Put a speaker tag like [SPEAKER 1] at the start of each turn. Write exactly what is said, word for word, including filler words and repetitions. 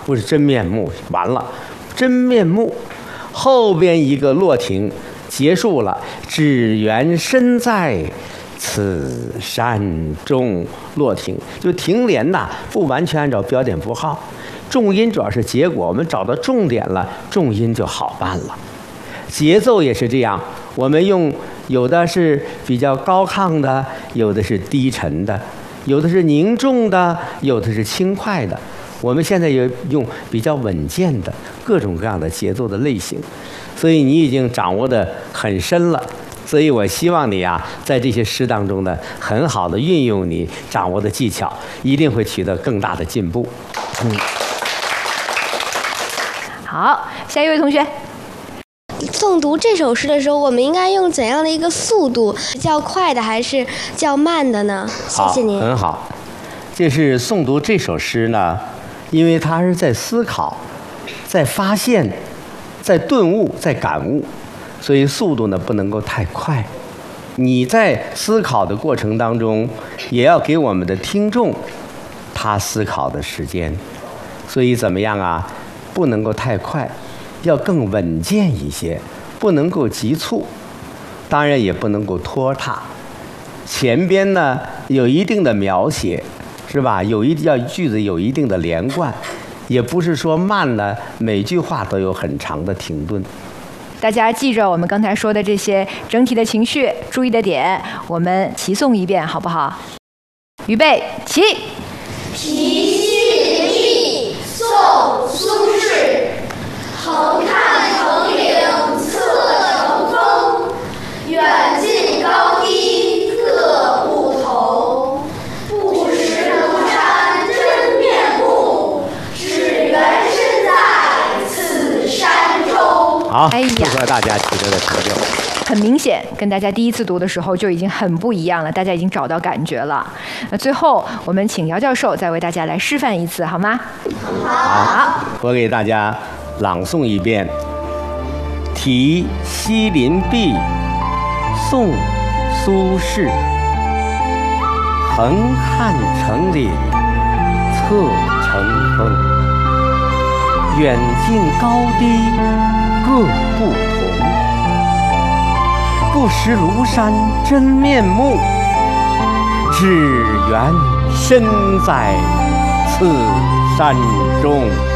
[SPEAKER 1] 不是真面目，完了，真面目，后边一个落停，结束了，只缘身在此山中，落停，就停连呐，不完全按照标点符号，重音主要是结果，我们找到重点了，重音就好办了。节奏也是这样，我们用有的是比较高亢的，有的是低沉的，有的是凝重的，有的是轻快的。我们现在也用比较稳健的各种各样的节奏的类型，所以你已经掌握得很深了。所以我希望你啊，在这些诗当中呢，很好的运用你掌握的技巧，一定会取得更大的进步。嗯，
[SPEAKER 2] 好，下一位同学。
[SPEAKER 3] 诵读这首诗的时候，我们应该用怎样的一个速度？较快的还是较慢的呢？谢谢您。
[SPEAKER 1] 很好，这是诵读这首诗呢，因为它是在思考，在发现，在顿悟，在感悟，所以速度呢不能够太快。你在思考的过程当中，也要给我们的听众他思考的时间，所以怎么样啊？不能够太快。要更稳健一些，不能够急促，当然也不能够拖沓。前边呢有一定的描写，是吧？有一要句子有一定的连贯，也不是说慢了，每句话都有很长的停顿。
[SPEAKER 2] 大家记着我们刚才说的这些整体的情绪，注意的点，我们齐诵一遍，好不好？预备，起。
[SPEAKER 4] 题西林立，宋·苏轼。横看成岭侧成峰，远近高低各不同。不识庐山真面目，只缘身在此山中。
[SPEAKER 1] 好，
[SPEAKER 2] 哎呀，
[SPEAKER 1] 祝贺大家取得的成就。
[SPEAKER 2] 很明显，跟大家第一次读的时候就已经很不一样了，大家已经找到感觉了。那最后，我们请姚教授再为大家来示范一次，好吗？
[SPEAKER 1] 好，我给大家朗诵一遍《题西林壁》，宋·苏轼。横看成岭侧成峰，远近高低各不同。不识庐山真面目，只缘身在此山中。